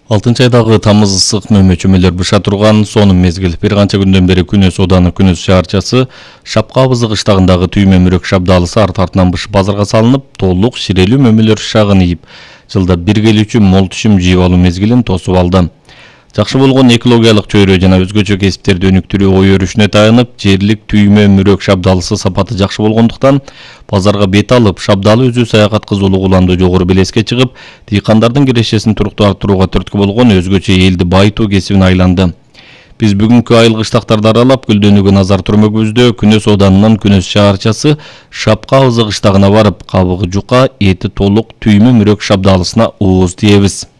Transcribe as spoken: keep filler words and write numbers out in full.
алтынчы айдагы тамыз ысык мөмөчөмөлөр быша турган сонун мезгил. Бир канча күндөн бери Күнөс Ооданы Күнөс шаарчасы Шапкабызы кыштагындагы түймө мүрөк шабдалысы арт артынан быш базарга салынып, толук ширелүү мөмөлөр шагын ийип, жылда бир келүүчү мол түшүм жыйып алуу мезгилин тосуп алды. Жакшы болгон экологиялык чөйрө жана өзгөчө кесиптерди өнүктүрүү ой өрүшүнө таянып, жерлик түймө мүрөк шабдалысы сапаты жакшы болгондуктан базарга бет алып, шабдалы өзү саякат кызуулук уланды жогору белеске чыгып, дыйкандардын кирешесин туруктуу арттырууга түрткү болгон өзгөчө элди байытуу кесибине айланды. Биз бүгүнкү айыл кыштактарды аралап, гүлдөнүүгө назар түрмөгүбүздө Күнөс Ооданынын Күнөс шаарчасы Шапкабызы кыштагына барып, кабыгы жука, эти толук түймө мүрөк шабдалысына ооз тийебиз.